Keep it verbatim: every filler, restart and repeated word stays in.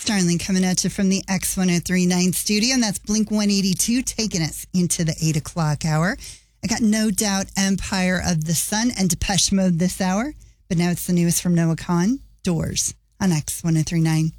Starling coming at you from the X ten thirty-nine studio, and that's Blink one eighty-two taking us into the eight o'clock hour. I got No Doubt, Empire of the Sun, and Depeche Mode this hour, but now it's the newest from Noah Kahan, Doors, on X ten thirty-nine.